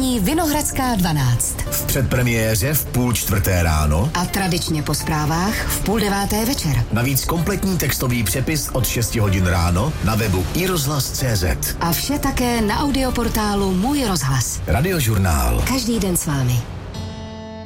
vysílání Vinohradská 12. V předpremiéře v 3:30 ráno a tradičně po zprávách v 8:30 večer. Navíc kompletní textový přepis od 6 hodin ráno na webu iRozhlas.cz. A vše také na audioportálu Můj rozhlas. Radiožurnál. Každý den s vámi.